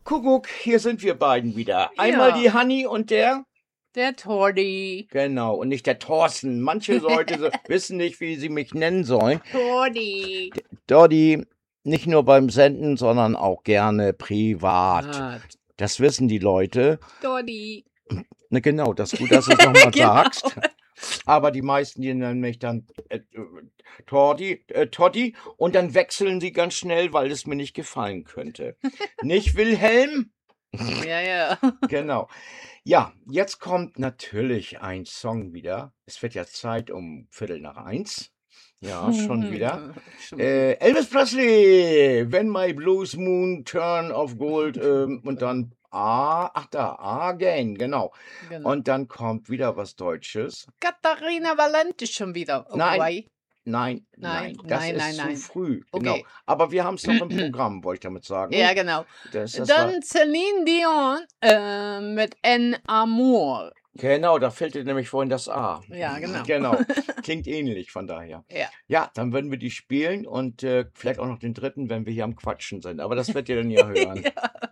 Kuckuck, hier sind wir beiden wieder. Einmal Ja. die Hanni und der... Der Tordi. Genau, und nicht der Thorsten. Manche Leute wissen nicht, wie sie mich nennen sollen. Tordi. Doddy, nicht nur beim Senden, sondern auch gerne privat. Das wissen die Leute. Tordi. Na genau, das ist gut, dass du es nochmal Genau. sagst. Aber die meisten, die nennen mich dann Toddy und dann wechseln sie ganz schnell, weil es mir nicht gefallen könnte. Nicht Wilhelm? Ja. Genau. Ja, jetzt kommt natürlich ein Song wieder. Es wird ja Zeit um 12:45. Ja, schon wieder. Elvis Presley, When My Blues Moon Turn of Gold und dann Again, genau. Und dann kommt wieder was Deutsches. Katharina Valente schon wieder. Oh, Nein, das ist zu früh. Genau. Okay. Aber wir haben es noch im Programm, wollte ich damit sagen. Ja, genau. Das Dann Celine Dion mit En Amour. Genau, da fehlte nämlich vorhin das A. Ja, genau. Genau. Klingt ähnlich von daher. Ja. Ja, dann werden wir die spielen und vielleicht auch noch den dritten, wenn wir hier am Quatschen sind. Aber das werdet ihr dann ja hören. Ja.